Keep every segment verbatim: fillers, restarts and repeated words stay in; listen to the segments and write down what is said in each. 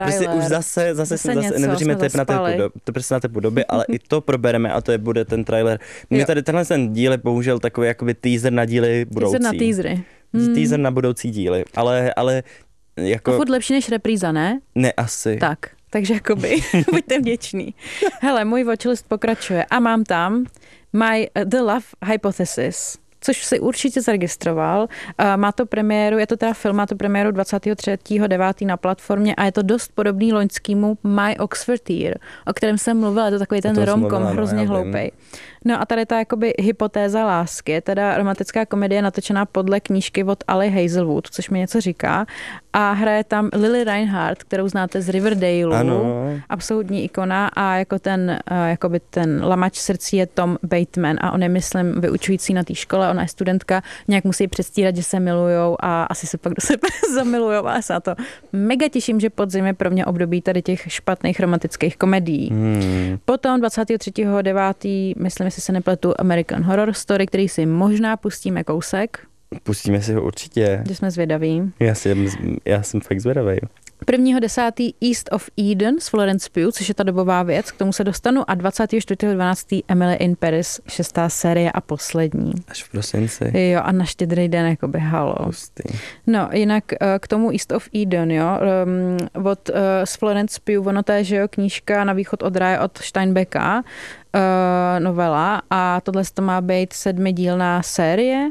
Prostě už zase, zase, zase, zase nedržíme tep na tepu, do, to prostě na tepu doby, ale i to probereme a to je, bude ten trailer. Mě tady tenhle ten díl je bohužel takový jakoby teaser na díly budoucí. Teaser na teasery. Hmm. Teaser na budoucí díly, ale, ale jako... To furt lepší než repríza, ne? Ne, asi. Tak, takže jakoby, buďte vděční. Hele, můj watchlist pokračuje a mám tam My The Love Hypothesis, což si určitě zaregistroval. Má to premiéru, je to teda film, má to premiéru dvacátého třetího devátého na platformě a je to dost podobný loňskému My Oxford Year, o kterém jsem mluvila, je to takový ten romkom, hrozně hloupej. No a tady ta jakoby hypotéza lásky, je teda romantická komedie natočená podle knížky od Ali Hazelwood, což mi něco říká. A hraje tam Lily Reinhardt, kterou znáte z Riverdaleu, ano. Absolutní ikona a jako ten, jakoby ten lamač srdcí je Tom Bateman a on je, myslím, vyučující na té škole, ona je studentka, nějak musí předstírat, že se milujou a asi se pak do sebe zamilujou a se na to mega těším, že podzim je pro mě období tady těch špatných romantických komedií. Hmm. Potom dvacátého třetího devátého myslím, jestli se nepletu, American Horror Story, který si možná pustíme kousek. Pustíme si ho určitě. Že jsme zvědaví. Já jsem, já jsem fakt zvědavý. prvního desátého East of Eden s Florence Pugh, což je ta dobová věc, k tomu se dostanu, a dvacátého čtvrtého dvanáctého Emily in Paris, šestá série a poslední. Až v prosinci. Jo, a na Štědrý den, jakoby halo. Pustý. No, jinak k tomu East of Eden, jo, um, od uh, s Florence Pugh, ono to je, že jo, knížka Na východ od ráje od Steinbecka, uh, novela, a tohle to má být sedmidílná série,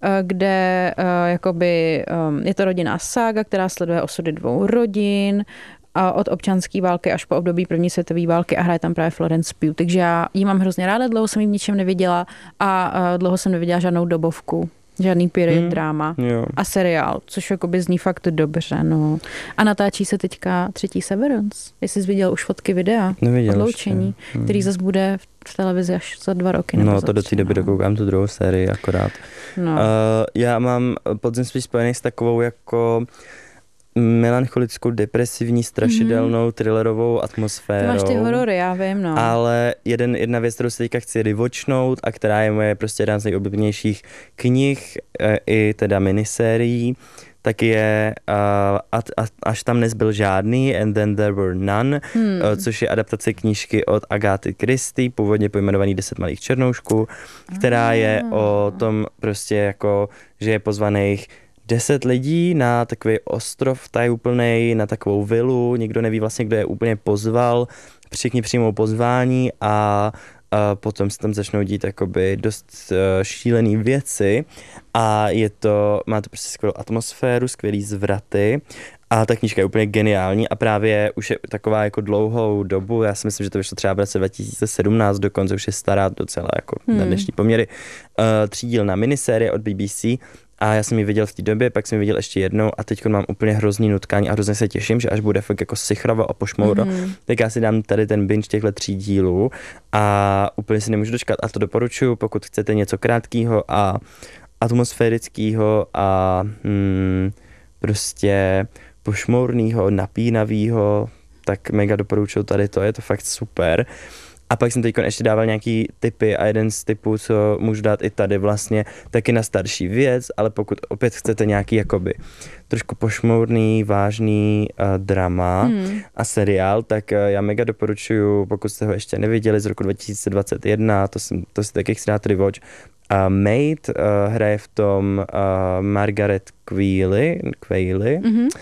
kde uh, jakoby, um, je to rodinná sága, která sleduje osudy dvou rodin a od občanské války až po období první světové války a hraje tam právě Florence Pugh. Takže já ji mám hrozně ráda, dlouho jsem ji v ničem neviděla a uh, dlouho jsem neviděla žádnou dobovku. Žádný period hmm, drama jo. A seriál, což jakoby zní fakt dobře, no. A natáčí se teďka třetí Severance. Jestli jsi viděl už fotky videa, Neviděl odloučení, hmm. který zase bude v televizi až za dva roky. No to do té doby dokoukám tu druhou sérii akorát. No. Uh, já mám podzim spíš spojený s takovou jako melancholickou, depresivní, strašidelnou, mm-hmm. thrillerovou atmosférou. Ty máš ty horory, já vím, no. Ale jeden, jedna věc, kterou si teďka chci rivočnout a která je moje prostě jedna z nejoblíbenějších knih i teda minisérií, tak je uh, a, a, Až tam nezbyl žádný, And Then There Were None, hmm. uh, což je adaptace knížky od Agáty Christie, původně pojmenovaný Deset malých černoušků, která je o tom prostě jako, že je pozvaných deset lidí na takový ostrov tajuplnej, na takovou vilu, nikdo neví vlastně, kdo je úplně pozval, všichni přijmou pozvání a a potom se tam začnou dít jakoby dost uh, šílený věci a je to, má to prostě skvělou atmosféru, skvělý zvraty a ta knížka je úplně geniální a právě už je taková jako dlouhou dobu, já si myslím, že to vyšlo třeba v roce dva tisíce sedmnáct, dokonce už je stará docela jako hmm. na dnešní poměry, uh, třídílná minisérie od B B C. A já jsem ji viděl v té době, pak jsem ji viděl ještě jednou a teď mám úplně hrozný nutkání a hrozně se těším, že až bude fakt jako sichravo a pošmouro, mm. tak já si dám tady ten binge těchto tří dílů a úplně si nemůžu dočkat a to doporučuji, pokud chcete něco krátkého a atmosférického a hmm, prostě pošmourného, napínavého, tak mega doporučuji tady to, je to fakt super. A pak jsem teď ještě dával nějaký tipy a jeden z typů, co můžu dát i tady vlastně, taky na starší věc, ale pokud opět chcete nějaký jakoby trošku pošmourný, vážný uh, drama hmm. a seriál, tak uh, já mega doporučuju, pokud jste ho ještě neviděli, z roku dva tisíce dvacet jedna, to, jsem, to si taky chci dát rewatch. Uh, Maid uh, hraje v tom uh, Margaret Qualley, Qualley mm-hmm. uh,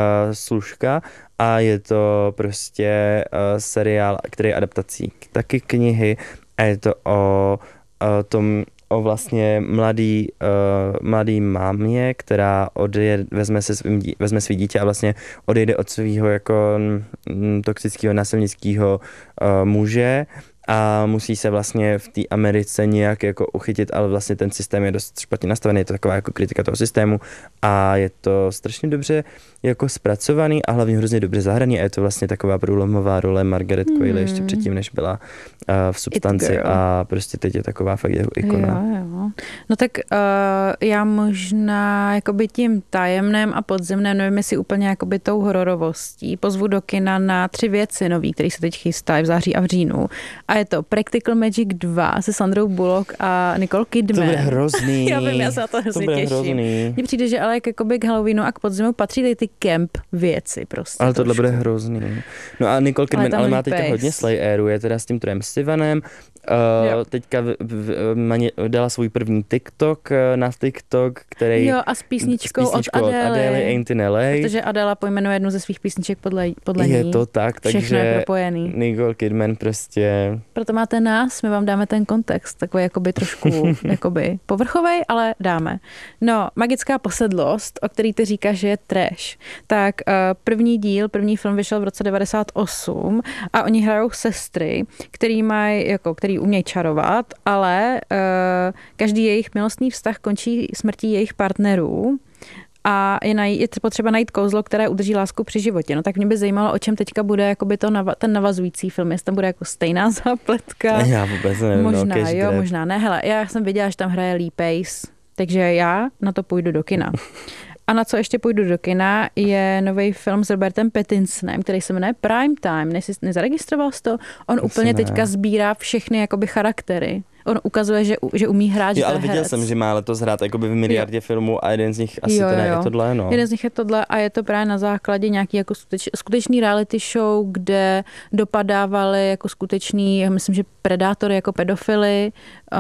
služka a je to prostě uh, seriál, který je adaptací taky knihy a je to o, o tom, o vlastně mladý, uh, mladý mámě, která odjede, vezme, se svým, vezme svý dítě a vlastně odejde od svého jako m, toxického, násilnického uh, muže a musí se vlastně v té Americe nějak jako uchytit, ale vlastně ten systém je dost špatně nastavený, je to taková jako kritika toho systému a je to strašně dobře jako zpracovaný a hlavně hrozně dobře zahraný a je to vlastně taková průlomová role Margaret hmm. Qualley ještě předtím, než byla uh, v Substanci a prostě teď je taková fakt jako ikona. Jo, jo. No tak uh, já možná jakoby tím tajemném a podzemném, nevím jestli úplně jakoby tou hororovostí, pozvu do kina na tři věci nový, který se teď chystají v září a v říjnu a je to Practical Magic dva se Sandrou Bullock a Nicole Kidman. To bude hrozný. Já vím, já se na to hrozně to těším. Mně přijde, že ale jakoby k Halloweenu a k podzimu patří tady ty camp věci prostě. Ale tohle trošku. bude hrozný. No a Nicole Kidman ale, ale má teďka pace. hodně slay airu, je teda s tím Trojem Stevenem. Uh, teďka v, v, v, dala svůj první TikTok na TikTok, který... Jo, a s písničkou, s písničkou od Adele. od Adele Ain't in L A. Protože Adela pojmenuje jednu ze svých písniček podle, podle ní. Je to tak, takže všechno je propojený. Nicole Kidman prostě... Proto máte nás, my vám dáme ten kontext, takový jakoby trošku jakoby povrchovej, ale dáme. No, Magická posedlost, o který ty říkáš, že je trash. Tak uh, první díl, první film vyšel v roce devadesát osm a oni hrajou sestry, který mají, jako, který umějí čarovat, ale uh, každý jejich milostný vztah končí smrtí jejich partnerů. A je, najít, je potřeba najít kouzlo, které udrží lásku při životě. No tak mě by zajímalo, o čem teďka bude jakoby to nava, ten navazující film. Jestli tam bude jako stejná zápletka. Já vůbec nevím. Možná, no, jo, možná ne. Hele, já jsem viděla, že tam hraje Lee Pace, takže já na to půjdu do kina. A na co ještě půjdu do kina, je nový film s Robertem Pattinsonem, který se jmenuje Prime Time. Nejsi, nezaregistroval jsi to? On Asi úplně ne. teďka sbírá všechny jakoby charaktery. On ukazuje, že, že umí hrát, že jo, ale to je viděl herec. jsem, že má letos hrát jakoby v miliardě jo. filmů a jeden z nich asi jo, teda jo. je tohle, no. Jeden z nich je tohle a je to právě na základě nějaký jako skuteč, skutečný reality show, kde dopadávali jako skutečný, myslím, že predátory jako pedofily uh,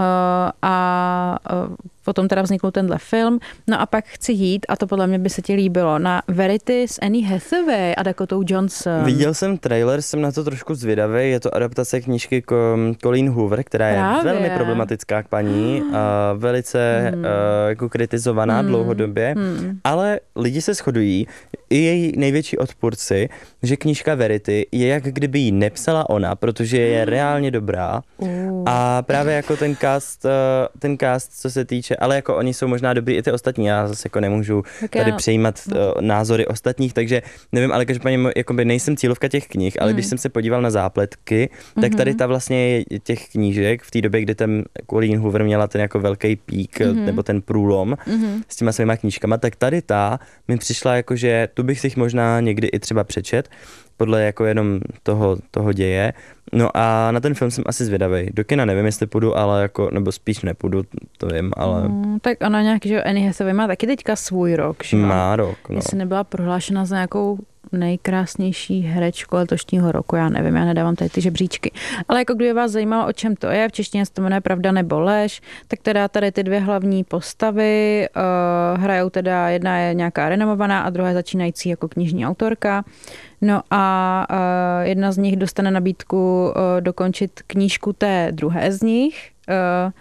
a uh, potom teda vznikl tenhle film. No a pak chci jít, a to podle mě by se ti líbilo, na Verity s Annie Hathaway a Dakotou Johnson. Viděl jsem trailer, jsem na to trošku zvědavý, je to adaptace knížky Colleen Hoover, která je Právě. velmi problematická k paní, a velice hmm. uh, jako kritizovaná hmm. dlouhodobě, hmm. ale lidi se shodují, i její největší odpůrci, že knížka Verity je jak kdyby ji nepsala ona, protože je reálně dobrá uh. a právě jako ten cast, uh, ten cast, co se týče, ale jako oni jsou možná dobrý i ty ostatní, já zase jako nemůžu tak tady já... přejímat uh, názory ostatních, takže nevím, ale každopádně jakoby nejsem cílovka těch knih, ale mm. když jsem se podíval na zápletky, mm-hmm. tak tady ta vlastně je těch knížek v té době, kdy ten Colleen Hoover měla ten jako velký pík, mm-hmm. nebo ten průlom mm-hmm. s těma svýma knížkama, tak tady ta mi přišla jako, že tu bych si možná někdy i třeba přečet, podle jako jenom toho, toho děje. No a na ten film jsem asi zvědavej. Do kina nevím, jestli půjdu, ale jako, nebo spíš nepůjdu, to vím, ale... Mm, tak ona nějak, že Annie Hathaway má taky teďka svůj rok, že? Má rok, no. Jestli nebyla prohlášena za nějakou nejkrásnější herečku letošního roku, já nevím, já nedávám tady ty žebříčky. Ale jako kdyby vás zajímalo, o čem to je, v češtině se to jmenuje Pravda nebo lež, tak teda tady ty dvě hlavní postavy uh, hrajou teda, jedna je nějaká renomovaná a druhá je začínající jako knižní autorka. No a uh, jedna z nich dostane nabídku uh, dokončit knížku té druhé z nich uh,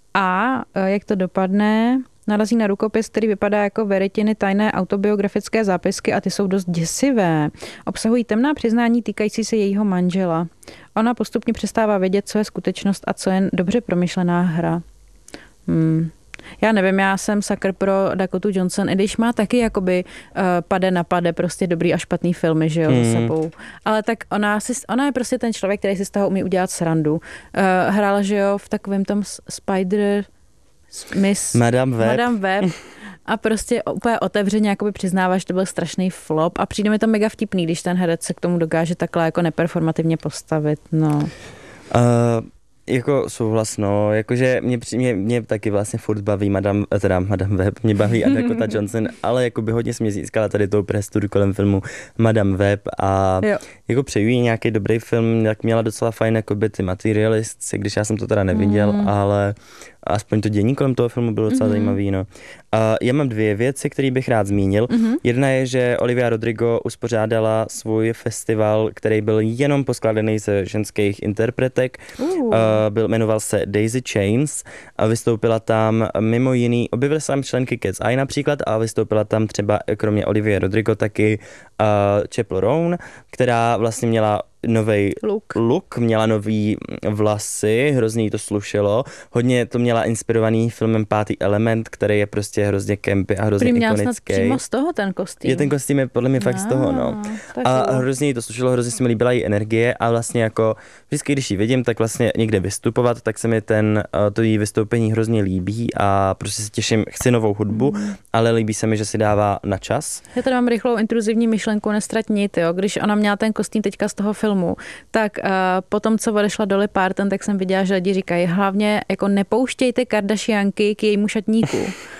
a uh, jak to dopadne, narazí na rukopis, který vypadá jako Veritiny tajné autobiografické zápisky a ty jsou dost děsivé. Obsahují temná přiznání týkající se jejího manžela. Ona postupně přestává vědět, co je skutečnost a co je dobře promyšlená hra. Hmm. Já nevím, já jsem sakr pro Dakotu Johnson, i když má taky jakoby uh, pade na pade prostě dobrý a špatný filmy, že jo, hmm. za sebou. Ale tak ona, si, ona je prostě ten člověk, který si z toho umí udělat srandu. Uh, hrála, že jo, v takovém tom Spider... Miss Madame Web. Madame Web. A prostě úplně otevřeně jakoby přiznává, že to byl strašný flop a přijde mi to mega vtipný, když ten herec se k tomu dokáže takhle jako neperformativně postavit, no. Uh, jako souhlas, no, jakože mě, mě, mě taky vlastně furt baví Madame, teda Madame Web, mě baví Dakota Johnson, ale jako by hodně se mě získala tady tou prestudu kolem filmu Madame Web a jo. jako přeju jí nějaký dobrý film, jak měla docela fajn jako by ty Materialists, když já jsem to teda neviděl, mm. ale aspoň to dění kolem toho filmu bylo docela mm-hmm. zajímavý, no. A já mám dvě věci, které bych rád zmínil. Mm-hmm. Jedna je, že Olivia Rodrigo uspořádala svůj festival, který byl jenom poskladený ze ženských interpretek. Uh. Uh, byl, jmenoval se Daisy Chains a vystoupila tam mimo jiný, objevily se tam členky Cat's Eye například a vystoupila tam třeba kromě Olivia Rodrigo taky uh, Chappell Roan, která vlastně měla novej look. look, měla nový vlasy, hrozně jí to slušelo. Hodně to měla inspirovaný filmem Pátý element, který je prostě hrozně campy a hrozně ikonický. Měla snad přímo z toho ten kostým. Je ten kostým je podle mě fakt z toho, no. A hrozně jí to slušelo, hrozně se mi líbila její energie a vlastně jako vždycky, když ji vidím, tak vlastně někde vystupovat, tak se mi ten, to její vystoupení hrozně líbí a prostě se těším, chci novou hudbu, mm. ale líbí se mi, že si dává na čas. Já tady mám rychlou intruzivní myšlenku, nestrať nit, jo. Když ona měla ten kostým teďka z toho filmu filmu, tak uh, potom, co odešla Dolly Parton, tak jsem viděla, že lidi říkají, hlavně jako nepouštějte Kardashianky k jejímu šatníku.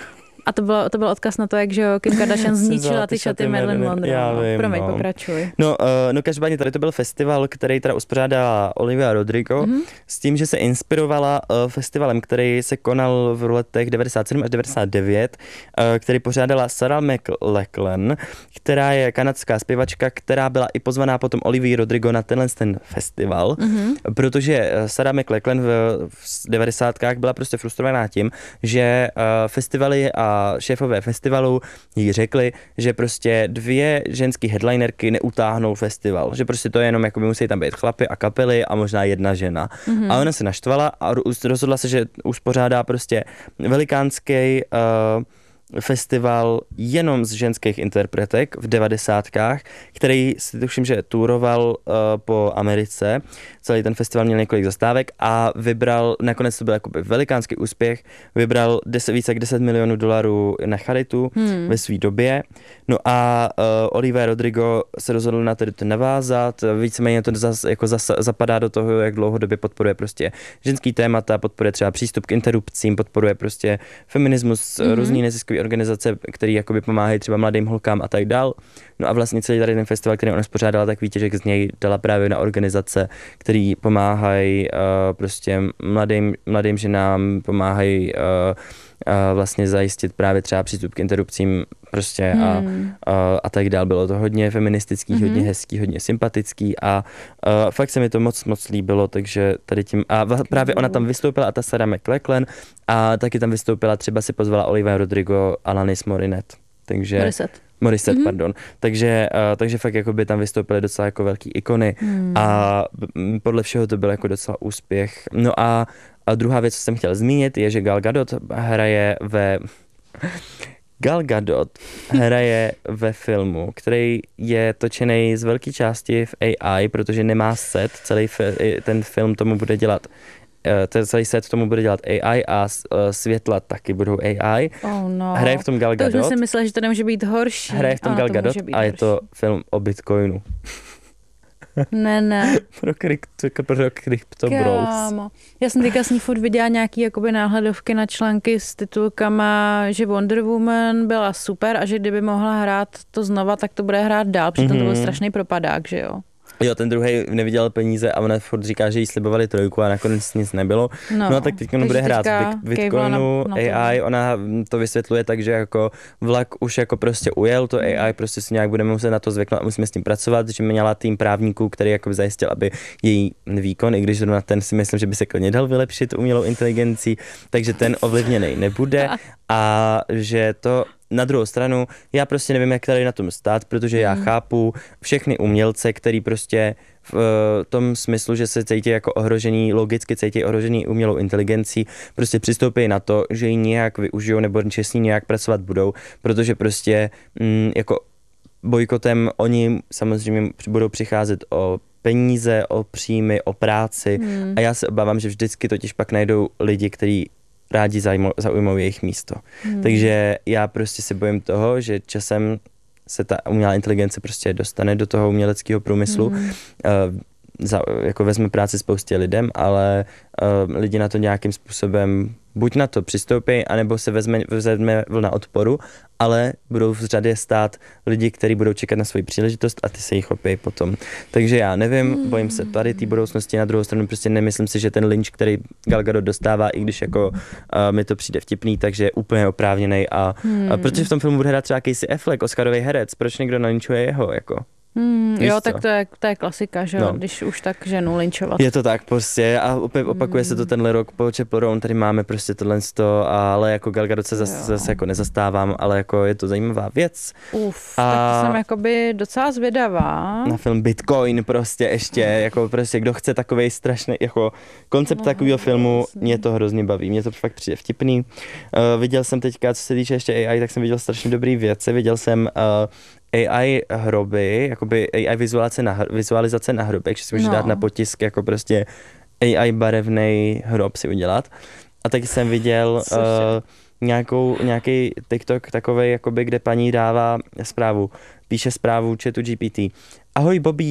A to, bylo, to byl odkaz na to, jak že Kim Kardashian zničila ty šaty Marilyn Monroe. Já vím, Promiň, no. pokračuj. No, uh, no každopádně tady to byl festival, který teda uspořádala Olivia Rodrigo, mm-hmm. s tím, že se inspirovala uh, festivalem, který se konal v letech devadesát sedm až devadesát devět, uh, který pořádala Sarah McLachlan, která je kanadská zpěvačka, která byla i pozvaná potom Olivia Rodrigo na tenhle ten festival, mm-hmm. protože Sarah McLachlan v, v devadesátkách byla prostě frustrovaná tím, že uh, festivaly a šéfové festivalu jí řekli, že prostě dvě ženský headlinerky neutáhnou festival, že prostě to je jenom, jako by musí tam být chlapy a kapely a možná jedna žena. Mm-hmm. A ona se naštvala a rozhodla se, že uspořádá prostě velikánský uh, festival jenom z ženských interpretek v devadesátkách, který si tuším, že touroval uh, po Americe. Celý ten festival měl několik zastávek a vybral, nakonec to byl jakoby velikánský úspěch, vybral deset, více jak deset milionů dolarů na charitu hmm. ve své době. No a uh, Olivia Rodrigo se rozhodl na to navázat, víceméně to zas, jako zas, zapadá do toho, jak dlouhodobě podporuje prostě ženský témata, podporuje třeba přístup k interrupcím, podporuje prostě feminismus, hmm. různý neziskové organizace, které jakoby pomáhají třeba mladým holkám a tak dál. No a vlastně celý tady ten festival, který ona spořádala, tak výtěžek z něj dala právě na organizace, které pomáhají uh, prostě mladým, mladým ženám, pomáhají uh, uh, vlastně zajistit právě třeba přístup k interrupcím prostě hmm. a, a, a tak dál. Bylo to hodně feministický, mm-hmm. hodně hezký, hodně sympatický a uh, fakt se mi to moc, moc líbilo, takže tady tím, a právě ona tam vystoupila a ta Sarah McLachlan a taky tam vystoupila, třeba si pozvala Olivia Rodrigo, Alanis Morissette. Takže Morissette. Morissette, mm-hmm. pardon. Takže, uh, takže fakt jako by tam vystoupily docela jako velký ikony mm. a m, podle všeho to byl jako docela úspěch. No a, a druhá věc, co jsem chtěl zmínit, je, že Gal Gadot hraje ve... Gal Gadot hraje ve filmu, který je točený z velké části v A I, protože nemá set, celý fi- ten film tomu bude dělat ten celý set tomu bude dělat A I a světla taky budou A I. Oh no. Hraje v tom Gal Gadot. To už jsem si myslela, že to nemůže být horší. Hraje v tom Gal Gadot a je to film o Bitcoinu. Ne, ne. pro, krypto, pro Crypto Bros. Kámo. Já jsem teďka s ní furt viděla nějaký jakoby náhledovky na články s titulkama, že Wonder Woman byla super a že kdyby mohla hrát to znova, tak to bude hrát dál, přitom mm-hmm. to byl strašný propadák, že jo. Jo, ten druhý neviděl peníze a ona furt říká, že jí slibovali trojku a nakonec nic nebylo. No, no tak teď on bude hrát v Bitcoinu, na, na A I, ona to vysvětluje tak, že jako vlak už jako prostě ujel, to A I prostě si nějak budeme muset na to zvyknout a musíme s tím pracovat, že měla tým právníků, který jako zajistil, aby její výkon, i když na ten si myslím, že by se klidně dal vylepšit umělou inteligencí, takže ten ovlivněný nebude a že to na druhou stranu, já prostě nevím, jak tady na tom stát, protože já chápu všechny umělce, který prostě v tom smyslu, že se cítí jako ohrožený, logicky cítí ohrožený umělou inteligencí, prostě přistoupí na to, že ji nějak využijou nebo že s ní nějak pracovat budou, protože prostě mm, jako bojkotem oni samozřejmě budou přicházet o peníze, o příjmy, o práci hmm. a já se obávám, že vždycky totiž pak najdou lidi, kteří rádi zaujmou, zaujmou jejich místo. Hmm. Takže já prostě se bojím toho, že časem se ta umělá inteligence prostě dostane do toho uměleckého průmyslu, hmm. uh, za, jako vezme práci spoustě lidem, ale uh, lidi na to nějakým způsobem buď na to přistoupí, anebo se vezme, vezme vlna odporu, ale budou v řadě stát lidi, kteří budou čekat na svoji příležitost a ty se jich chopí potom. Takže já nevím, mm. bojím se tady té budoucnosti, na druhou stranu prostě nemyslím si, že ten lynč, který Gal Gadot dostává, i když jako uh, mi to přijde vtipný, takže je úplně oprávněný a, mm. a protože v tom filmu bude hrát třeba Casey Affleck, Oscarový herec, proč někdo nalynčuje jeho, jako? Hmm, jo, tak to je, to je klasika, že jo, no. Když už tak ženu lynčovat. Je to tak prostě a opět opakuje hmm. se to tenhle rok po Chappell Roan, tady máme prostě tohle sto, ale jako Gal Gadot se zase, zase jako nezastávám, ale jako je to zajímavá věc. Uf, a tak to jsem jakoby docela zvědavá. Na film Bitcoin prostě ještě, jako prostě kdo chce takovej strašný, jako koncept no, takového filmu, vlastně. Mě to hrozně baví, mě to fakt přijde vtipný. Uh, viděl jsem teďka, co se týče ještě A I, tak jsem viděl strašně dobrý věci, viděl jsem uh, A I hroby, jakoby A I vizualizace na, vizualizace na hrobech, že si můžeš no. dát na potisk jako prostě A I barevný hrob si udělat. A taky jsem viděl uh, nějakou, nějaký TikTok takovej, jakoby, kde paní dává zprávu, píše zprávu chatu G P T. Ahoj Bobby,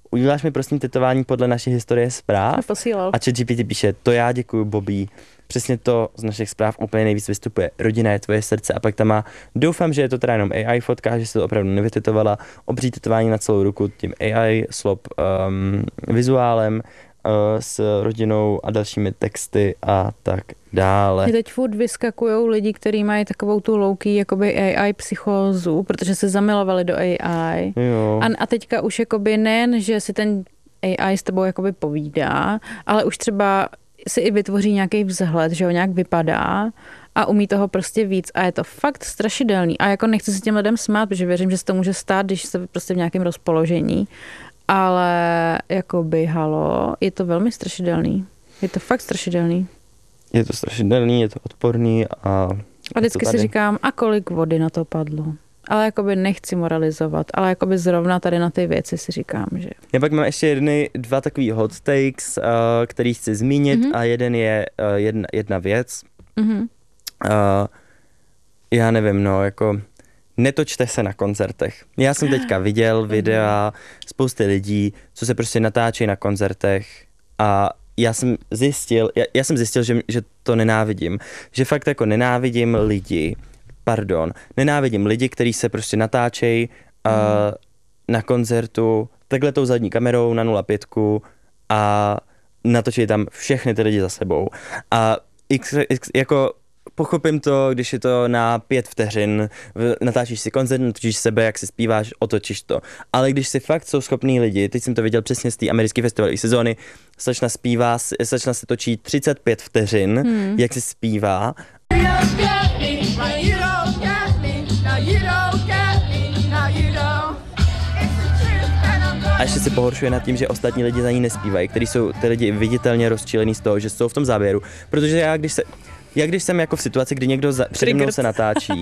uděláš mi prosím tetování podle naší historie zpráv? Posílal. A ChatGPT píše, to já děkuju, Bobby. Přesně to z našich zpráv úplně nejvíc vystupuje. Rodina je tvoje srdce a pak tam má, doufám, že je to teda jenom A I fotka, že se to opravdu nevytetovala, obří tetování na celou ruku tím A I slop um, vizuálem, uh, s rodinou a dalšími texty a tak dále. Mě teď furt vyskakujou lidi, kteří mají takovou tu low-key jakoby A I psychózu, protože se zamilovali do A I. Jo. A, a teďka už jakoby nejen, že si ten A I s tebou jakoby povídá, ale už třeba si i vytvoří nějaký vzhled, že ho nějak vypadá a umí toho prostě víc a je to fakt strašidelný. A jako nechci se těm lidem smát, protože věřím, že se to může stát, když jste prostě v nějakém rozpoložení, ale jakoby halo, je to velmi strašidelný. Je to fakt strašidelný. Je to strašidelný, je to odporný a... A vždycky si říkám, a kolik vody na to padlo. Ale jakoby nechci moralizovat, ale jakoby zrovna tady na ty věci si říkám, že... Já pak mám ještě jedny, dva takový hot takes, uh, který chci zmínit mm-hmm. a jeden je uh, jedna, jedna věc. Mm-hmm. Uh, já nevím, no, jako netočte se na koncertech. Já jsem teďka viděl videa spousty lidí, co se prostě natáčí na koncertech a já jsem zjistil, já, já jsem zjistil, že, že to nenávidím. Že fakt jako nenávidím lidi, pardon, nenávidím lidi, kteří se prostě natáčejí uh, mm. na koncertu takhle tou zadní kamerou na nula pět a natočí tam všechny ty lidi za sebou. A x, x, jako pochopím to, když je to na pět vteřin, natáčíš si koncert, natočíš sebe, jak si zpíváš, otočíš to. Ale když si fakt jsou schopní lidi, teď jsem to viděl přesně z té americké festivalové sezóny, slečna zpívá, slečna se točí třicet pět vteřin, hmm. jak si zpívá. A ještě se pohoršuje nad tím, že ostatní lidi za ní nespívají, kteří jsou ty lidi viditelně rozčílení z toho, že jsou v tom záběru. Protože já, když se, já když jsem jako v situaci, kdy někdo za, přede mnou se natáčí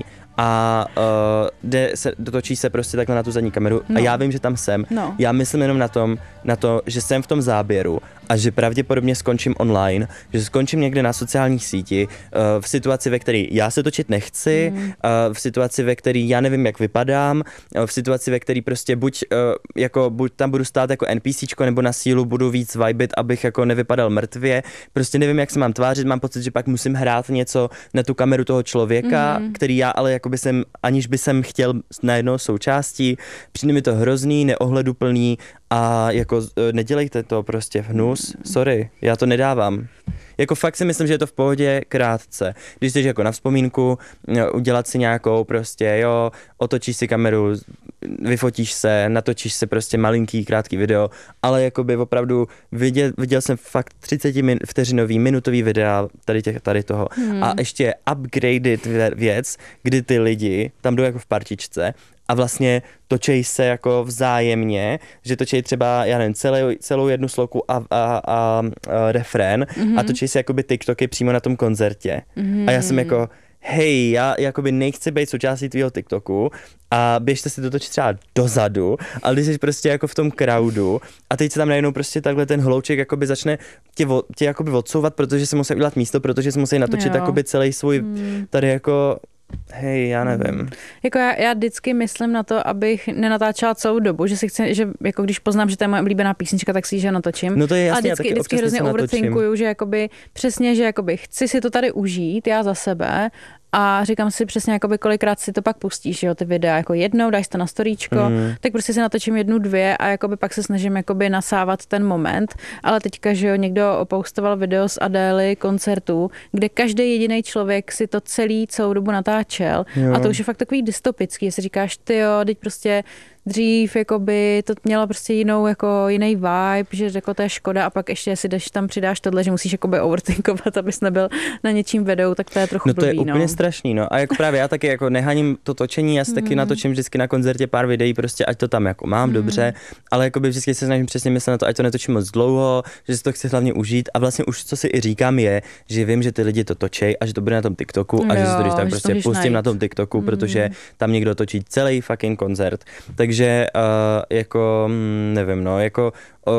a uh, jde se, dotočí se prostě takhle na tu zadní kameru no. a já vím, že tam jsem, no. já myslím jenom na, tom, na to, že jsem v tom záběru a že pravděpodobně skončím online, že skončím někde na sociální síti, uh, v situaci, ve které já se točit nechci, mm. uh, v situaci, ve které já nevím, jak vypadám, uh, v situaci, ve které prostě buď, uh, jako, buď tam budu stát jako NPCčko, nebo na sílu budu víc vibit, abych jako nevypadal mrtvě, prostě nevím, jak se mám tvářit, mám pocit, že pak musím hrát něco na tu kameru toho člověka, mm. který já ale jako by jsem, aniž by jsem chtěl najednou součástí, přijde mi to hrozný, neohleduplný a jako nedělejte to prostě v hnus, sorry, já to nedávám. Jako fakt si myslím, že je to v pohodě krátce. Když jsi jako na vzpomínku, udělat si nějakou prostě, jo, otočíš si kameru, vyfotíš se, natočíš se prostě malinký, krátký video, ale jakoby opravdu viděl, viděl jsem fakt třicet min, vteřinový, minutový videa tady, těch, tady toho hmm. a ještě upgraded věc, kdy ty lidi tam jdou jako v partičce a vlastně točej se jako vzájemně, že točej třeba, já nevím, celou, celou jednu sloku a, a, a, a refrén mm-hmm. a točej se jakoby TikToky přímo na tom koncertě. Mm-hmm. A já jsem jako, hej, já jakoby nechci být součástí tvýho TikToku a běžte si to točit třeba dozadu, ale když jsi prostě jako v tom crowdu a teď se tam najednou prostě takhle ten hlouček jakoby začne tě, tě jakoby odsouvat, protože si musí udělat místo, protože si musí natočit jo. jakoby celý svůj mm. tady jako hej, já nevím. Jako já, já vždycky myslím na to, abych nenatáčela celou dobu, že si chci, že jako když poznám, že to je moje oblíbená písnička, tak si ji že natočím. No to je jasný, a vždycky, vždycky hrozně overthinkuju, že jakoby přesně, že jakoby chci si to tady užít, já za sebe, a říkám si přesně, jakoby kolikrát si to pak pustíš, jo, ty videa, jako jednou dáš to na storíčko, mm. tak prostě si natočím jednu, dvě a jakoby pak se snažím jakoby nasávat ten moment, ale teďka, že jo, někdo opoustoval video z Adély koncertu, kde každý jediný člověk si to celý celou dobu natáčel jo. a to už je fakt takový dystopický, jestli říkáš, ty jo, teď prostě dřív jakoby to mělo prostě jinou, jako jiný vibe, že jako to je škoda a pak ještě si jdeš tam přidáš tohle, že musíš jakoby overthinkovat, abys nebyl na něčím vedou, tak to je trochu no to blbý, je úplně no. strašný, no. A jako právě já taky jako nehaním to točení, já si mm. taky natočím vždycky na koncertě pár videí, prostě ať to tam jako mám mm. dobře, ale jakoby vždycky se snažím přesně myslet na to, ať to netočím moc dlouho, že si to chci hlavně užít a vlastně už co si i říkám je, že vím, že ty lidi to točej a že to bude na tom TikToku a jo, že si to když tak prostě pustím najít. Na tom TikToku, mm. protože tam někdo točí celý fucking koncert. Takže uh, jako, nevím, no, jako o,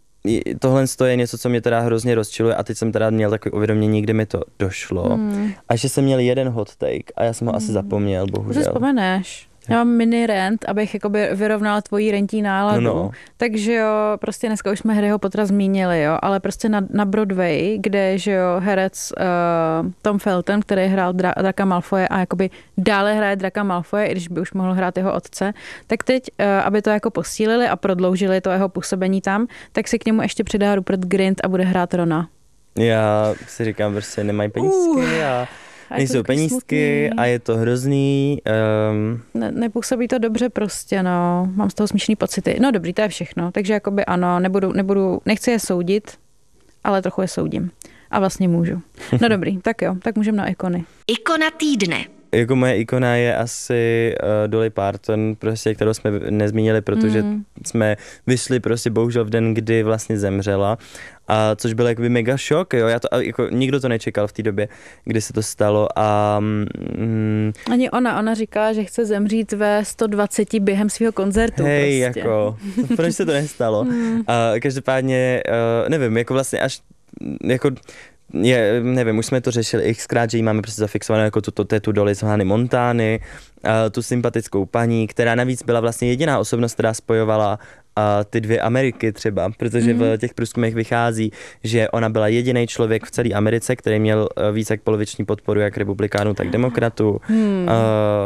tohle je něco, co mě teda hrozně rozčiluje a teď jsem teda měl takové uvědomění, kdy mi to došlo. Mm. A ještě jsem měl jeden hot take a já jsem ho mm. asi zapomněl, bohužel. To si vzpomeneš. Já mám mini rent, abych jakoby vyrovnala tvoji rentí náladu. No, no. Takže jo, prostě dneska už jsme Harryho Pottera zmínili, jo, ale prostě na, na Broadway, kde, že jo, herec uh, Tom Felton, který hrál Dra- Draka Malfoye a jakoby dále hraje Draka Malfoye, i když by už mohl hrát jeho otce, tak teď, uh, aby to jako posílili a prodloužili to jeho působení tam, tak si k němu ještě přidá Rupert Grint a bude hrát Rona. Já si říkám, prostě nemají penízky uh. a nejsou penízky smutný. A je to hrozný. Um... Ne, nepůsobí to dobře prostě, no. Mám z toho smíšný pocity. No dobrý, to je všechno. Takže jakoby ano, nebudu, nebudu, nechci je soudit, ale trochu je soudím. A vlastně můžu. No dobrý, tak jo, tak můžeme na ikony. Ikona týdne. Jako moje ikona je asi uh, Dolly Parton, prostě, kterou jsme nezmínili, protože mm. jsme vyšli prostě bohužel v den, kdy vlastně zemřela. A což byl jakoby mega šok, jo, já to, jako nikdo to nečekal v té době, kdy se to stalo a... Mm, Ani ona, ona říkala, že chce zemřít ve sto dvacet během svého koncertu. Hej, prostě. jako, proč se to nestalo? mm. A každopádně, uh, nevím, jako vlastně až, jako... Je, nevím, už jsme to řešili xkrát, že jí máme prostě zafixovanou jako tuto tetu Dolly z Hannah Montany, uh, tu sympatickou paní, která navíc byla vlastně jediná osobnost, která spojovala uh, ty dvě Ameriky třeba, protože mm-hmm. v těch průzkumech vychází, že ona byla jediný člověk v celé Americe, který měl uh, víc jak poloviční podporu jak republikánů, tak demokratů. Mm. Uh,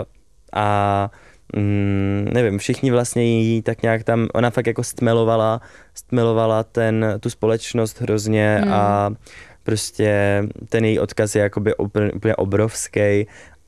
a mm, nevím, všichni vlastně jí tak nějak tam, ona fakt jako stmelovala, stmelovala ten, tu společnost hrozně mm. a prostě ten její odkaz je jakoby úplně obrovský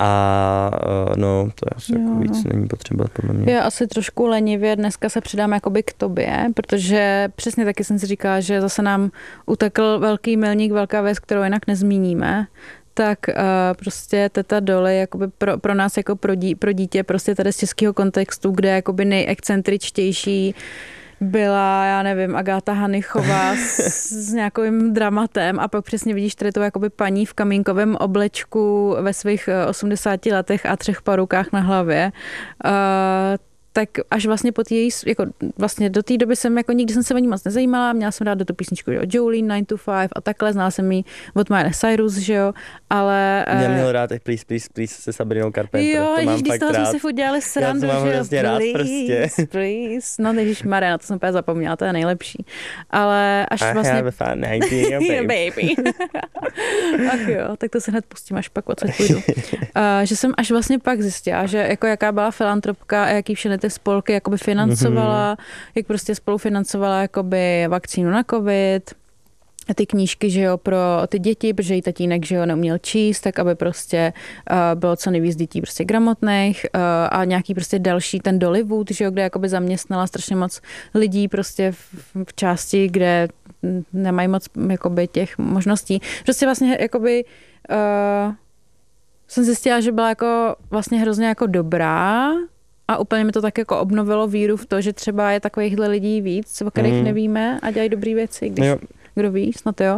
a no, to asi jo, jako víc no. není potřeba podle mě. Já asi trošku lenivě dneska se přidám jakoby k tobě, protože přesně taky jsem si říkala, že zase nám utekl velký milník, velká věc, kterou jinak nezmíníme, tak uh, prostě teta Dolly jakoby pro, pro nás jako pro, dí, pro dítě prostě tady z českého kontextu, kde jakoby nejexcentričtější byla, já nevím, Agáta Hanichová s, s nějakým dramatem a pak přesně vidíš tady to jakoby paní v kamínkovém oblečku ve svých osmdesáti letech a třech parukách na hlavě. Uh, tak až vlastně po té její, jako vlastně do té doby jsem jako nikdy jsem se o ní moc nezajímala, měla jsem rád do tu písničku o Jolene nine to five a takhle, znala jsem ji od Miley Cyrus, že jo, ale... Já měl rád i Please, Please, Please se Sabrinou Carpenter, jo, to mám fakt rád. Jo, když jsme si furt dělali srandu, že jo, please, rád prostě. please, no ježišmarja, na to jsem úplně zapomněla, to je nejlepší, ale až I vlastně... have a fun idea, baby. baby. Ach jo, tak to se hned pustím, až pak odsaď půjdu. Uh, že jsem až vlastně pak zjistila, že jako jaká byla filantropka a jaký všechny ty spolky jakoby financovala, mm-hmm. jak prostě spolufinancovala jakoby vakcínu na covid, a ty knížky, že jo, pro ty děti, protože jí tatínek, že jo, neuměl číst, tak aby prostě uh, bylo co nejvíc dětí prostě gramotných uh, a nějaký prostě další ten Dollywood, že jo, kde jakoby zaměstnala strašně moc lidí prostě v, v části, kde nemají moc jakoby těch možností. Prostě vlastně jakoby uh, jsem zjistila, že byla jako vlastně hrozně jako dobrá a úplně mi to tak jako obnovilo víru v to, že třeba je takovýchhle lidí víc, o kterých mm. nevíme a dělají dobré věci, když jo. Kdo ví, snad jo.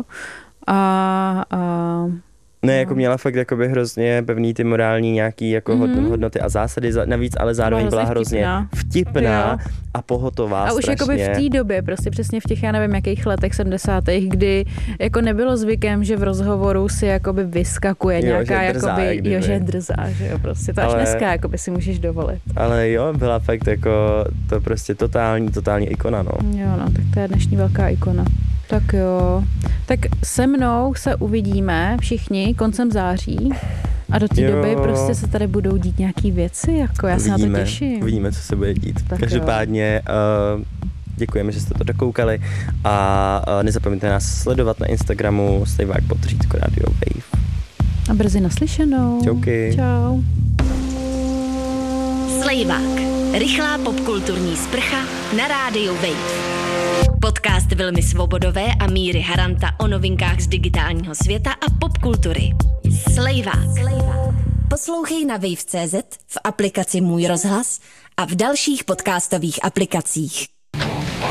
A, a Ne, jako měla fakt jakoby hrozně pevný ty morální nějaký jako mm-hmm. hodnoty a zásady, navíc ale zároveň byla hrozně vtipná, vtipná a pohotová a už strašně. jakoby v té době, prostě přesně v těch, já nevím, jakých letech sedmdesátých, kdy jako nebylo zvykem, že v rozhovoru si jakoby vyskakuje jo, nějaká, že drzá, jakoby, jak jo, že drzá, že jo, prostě to ale, až dneska jakoby si můžeš dovolit. Ale jo, byla fakt jako to prostě totální, totální ikona, no. Jo, no, tak to je dnešní velká ikona. Tak jo. Tak se mnou se uvidíme všichni koncem září a do té doby prostě se tady budou dít nějaký věci, jako já uvidíme, se na to těším. Uvidíme, co se bude dít. Tak každopádně uh, děkujeme, že jste to dokoukali a uh, nezapomeňte nás sledovat na Instagramu Slejvák podřídko Radio Wave. A brzy naslyšenou. Čauky. Čau. Slejvák. Rychlá popkulturní sprcha na rádiu Wave. Podcast Vilmy Svobodové a Míry Haranta o novinkách z digitálního světa a popkultury. Slejvák. Poslouchej na wave tečka cé zet, v aplikaci Můj rozhlas a v dalších podcastových aplikacích.